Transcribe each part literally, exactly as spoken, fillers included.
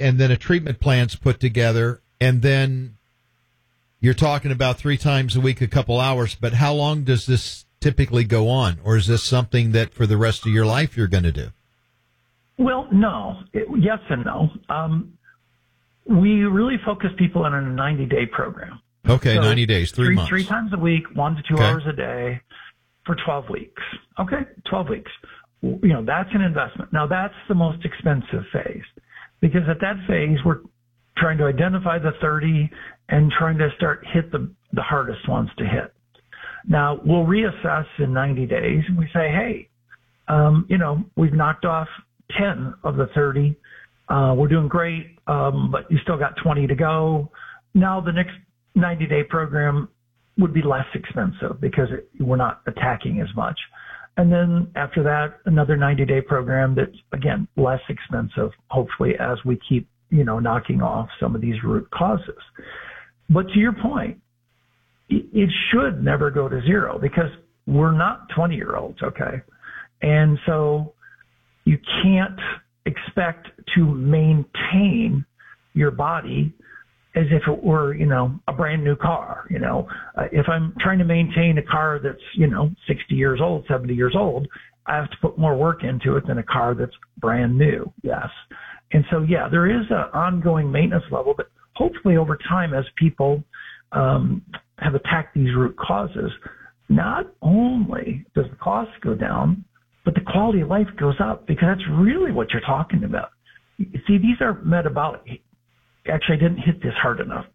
and then a treatment plan's put together, and then you're talking about three times a week, a couple hours, but how long does this typically go on? Or is this something that for the rest of your life you're going to do? Well, no. It, yes and no. Um, we really focus people on a ninety-day program. Okay, so ninety days, three, three months. Three times a week, one to two Okay. hours a day for twelve weeks. Okay, twelve weeks. You know, that's an investment. Now, that's the most expensive phase because at that phase, we're trying to identify the thirty and trying to start hit the, the hardest ones to hit. Now, we'll reassess in ninety days and we say, hey, um, you know, we've knocked off ten of the thirty. Uh, we're doing great, um, but you still got twenty to go. Now, the next ninety-day program would be less expensive because it, we're not attacking as much. And then after that, another ninety-day program that's, again, less expensive, hopefully, as we keep, you know, knocking off some of these root causes. But to your point, it, it should never go to zero because we're not twenty-year-olds, okay? And so you can't expect to maintain your body as if it were, you know, a brand new car. You know, uh, if I'm trying to maintain a car that's, you know, sixty years old, seventy years old, I have to put more work into it than a car that's brand new. Yes. And so, yeah, there is an ongoing maintenance level, but hopefully over time, as people um, have attacked these root causes, not only does the cost go down, but the quality of life goes up because that's really what you're talking about. See, these are metabolic. Actually, I didn't hit this hard enough.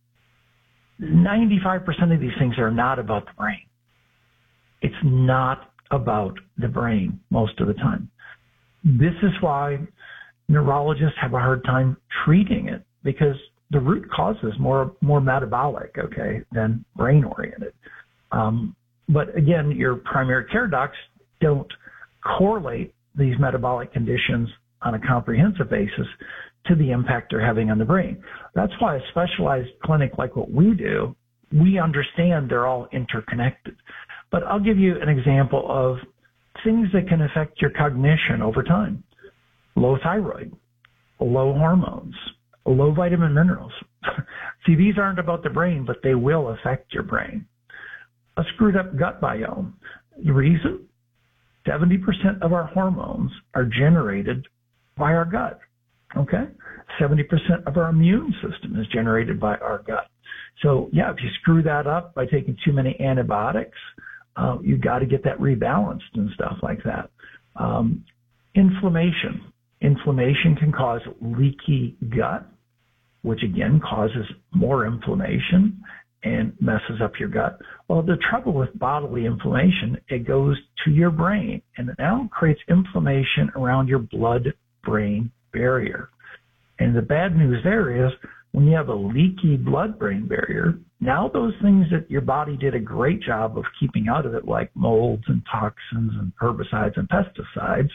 ninety-five percent of these things are not about the brain. It's not about the brain most of the time. This is why neurologists have a hard time treating it because the root cause is more, more metabolic, okay, than brain oriented. Um, but again, your primary care docs don't correlate these metabolic conditions on a comprehensive basis to the impact they're having on the brain. That's why a specialized clinic like what we do, we understand they're all interconnected. But I'll give you an example of things that can affect your cognition over time. Low thyroid, low hormones, low vitamin minerals. See, these aren't about the brain, but they will affect your brain. A screwed up gut biome. The reason? seventy percent of our hormones are generated by our gut. Okay? seventy percent of our immune system is generated by our gut. So, yeah, if you screw that up by taking too many antibiotics, uh, you've got to get that rebalanced and stuff like that. Um, inflammation. Inflammation can cause leaky gut, which again causes more inflammation and messes up your gut. Well, the trouble with bodily inflammation, it goes to your brain and it now creates inflammation around your blood-brain barrier. And the bad news there is when you have a leaky blood-brain barrier, now those things that your body did a great job of keeping out of it, like molds and toxins and herbicides and pesticides,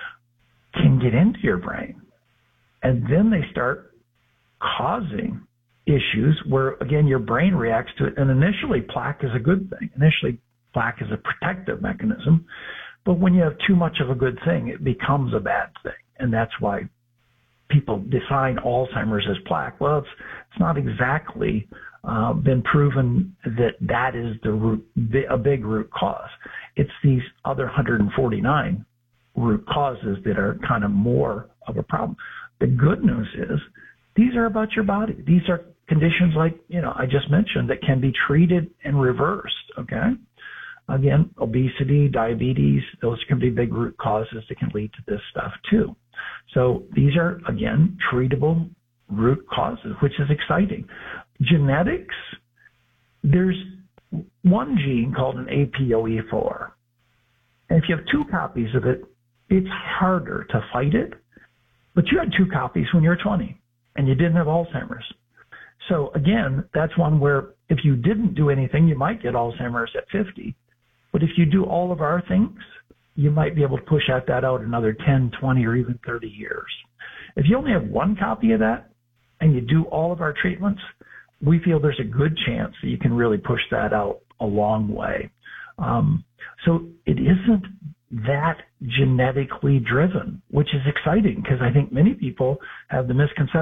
can get into your brain. And then they start causing issues where, again, your brain reacts to it. And initially, plaque is a good thing. Initially, plaque is a protective mechanism. But when you have too much of a good thing, it becomes a bad thing. And that's why people define Alzheimer's as plaque. Well, it's, it's not exactly uh, been proven that that is the root, a big root cause. It's these other one hundred forty-nine root causes that are kind of more of a problem. The good news is these are about your body. These are conditions like, you know, I just mentioned that can be treated and reversed, okay? Again, obesity, diabetes, those can be big root causes that can lead to this stuff too. So these are, again, treatable root causes, which is exciting. Genetics, there's one gene called an A P O E four. And if you have two copies of it, it's harder to fight it. But you had two copies when you were twenty and you didn't have Alzheimer's. So again, that's one where if you didn't do anything, you might get Alzheimer's at fifty. But if you do all of our things, you might be able to push out that out another ten, twenty, or even thirty years. If you only have one copy of that and you do all of our treatments, we feel there's a good chance that you can really push that out a long way. Um, so it isn't that genetically driven, which is exciting because I think many people have the misconception